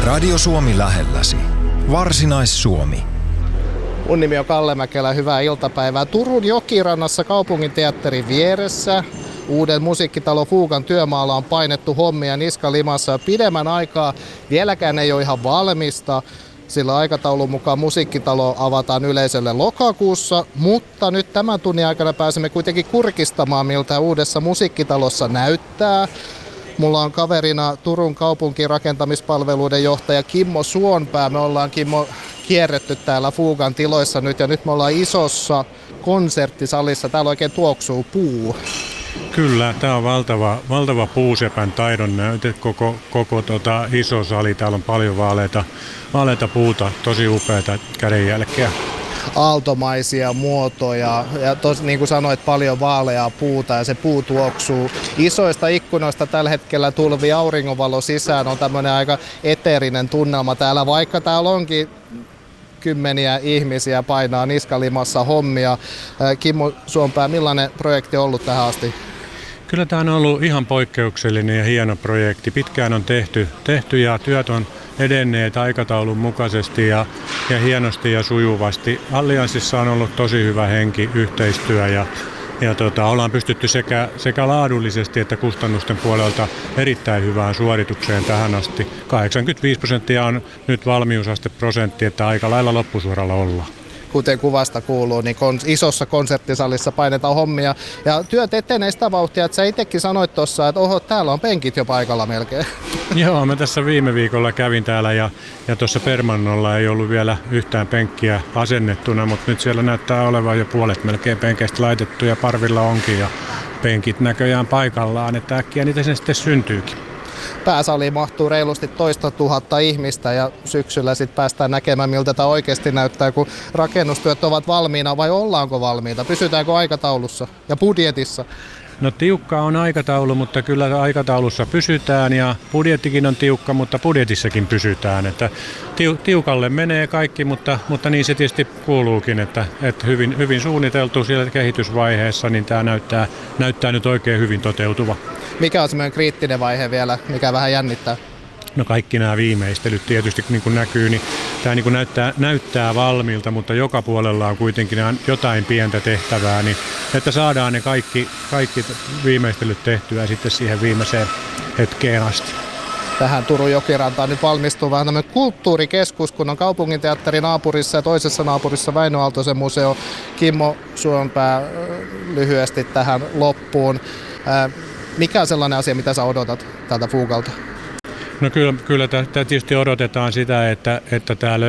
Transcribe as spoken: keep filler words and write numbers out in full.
Radio Suomi lähelläsi. Varsinais-Suomi. Mun nimi on Kalle Mäkelä, hyvää iltapäivää. Turun Jokirannassa kaupunginteatterin vieressä. Uuden musiikkitalo Fugan työmaalla on painettu hommia niskalimassa jo pidemmän aikaa. Vieläkään ei ole ihan valmista, sillä aikataulun mukaan musiikkitalo avataan yleisölle lokakuussa, mutta nyt tämän tunnin aikana pääsemme kuitenkin kurkistamaan, miltä uudessa musiikkitalossa näyttää. Mulla on kaverina Turun kaupunkirakentamispalveluiden johtaja Kimmo Suonpää. Me ollaan, Kimmo, kierretty täällä Fugan tiloissa nyt ja nyt me ollaan isossa konserttisalissa. Täällä oikein tuoksuu puu. Kyllä, tämä on valtava, valtava puusepän taidon näyte, koko, koko tota iso sali. Täällä on paljon vaaleita, vaaleita puuta, tosi upeata kädenjälkeä. Aaltomaisia muotoja ja tos, niin kuin sanoit, paljon vaaleaa puuta ja se puu tuoksuu. Isoista ikkunoista tällä hetkellä tulvi auringonvalo sisään, on tämmöinen aika eteerinen tunnelma täällä, vaikka täällä onkin kymmeniä ihmisiä painaa niskalimassa hommia. Kimmo Suonpää, millainen projekti on ollut tähän asti? Kyllä tämä on ollut ihan poikkeuksellinen ja hieno projekti. Pitkään on tehty, tehty ja työt on edenneet aikataulun mukaisesti ja, ja hienosti ja sujuvasti. Allianssissa on ollut tosi hyvä henki, yhteistyö ja, ja tota, ollaan pystytty sekä, sekä laadullisesti että kustannusten puolelta erittäin hyvään suoritukseen tähän asti. kahdeksankymmentäviisi prosenttia on nyt valmiusasteprosentti, että aika lailla loppusuoralla ollaan. Kuten kuvasta kuuluu, niin kons- isossa konserttisalissa painetaan hommia. Ja työt etenee sitä vauhtia, että sä itsekin sanoit tuossa, että oho, täällä on penkit jo paikalla melkein. Joo, mä tässä viime viikolla kävin täällä ja, ja tuossa Permannolla ei ollut vielä yhtään penkkiä asennettuna, mutta nyt siellä näyttää olevan jo puolet melkein penkeistä laitettu ja parvilla onkin ja penkit näköjään paikallaan, että äkkiä niitä sen sitten syntyykin. Pääsaliin mahtuu reilusti toista tuhatta ihmistä ja syksyllä sitten päästään näkemään, miltä tämä oikeasti näyttää, kun rakennustyöt ovat valmiina vai ollaanko valmiita? Pysytäänkö aikataulussa ja budjetissa? No tiukka on aikataulu, mutta kyllä aikataulussa pysytään ja budjettikin on tiukka, mutta budjetissakin pysytään. Että tiukalle menee kaikki, mutta, mutta niin se tietysti kuuluukin, että, että hyvin, hyvin suunniteltu siellä kehitysvaiheessa, niin tämä näyttää, näyttää nyt oikein hyvin toteutuva. Mikä on semmoinen kriittinen vaihe vielä, mikä vähän jännittää? No kaikki nämä viimeistelyt tietysti niin kuin näkyy, niin tämä niin kuin näyttää, näyttää valmiilta, mutta joka puolella on kuitenkin jotain pientä tehtävää, niin että saadaan ne kaikki, kaikki viimeistelyt tehtyä sitten siihen viimeiseen hetkeen asti. Tähän Turun Jokirantaan nyt valmistuu vähän tämmöinen kulttuurikeskus, kun on kaupunginteatteri naapurissa ja toisessa naapurissa Väinö Aaltosen museo. Kimmo Suonpää lyhyesti tähän loppuun. Mikä on sellainen asia, mitä sä odotat tältä Fugalta? No kyllä, kyllä tämä tietysti odotetaan sitä, että, että tämä